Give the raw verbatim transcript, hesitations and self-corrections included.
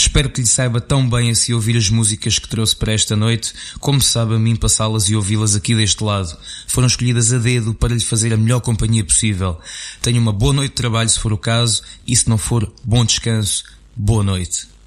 Espero que lhe saiba tão bem assim ouvir as músicas que trouxe para esta noite, como sabe a mim passá-las e ouvi-las aqui deste lado. Foram escolhidas a dedo para lhe fazer a melhor companhia possível. Tenha uma boa noite de trabalho se for o caso, e se não for, bom descanso, boa noite.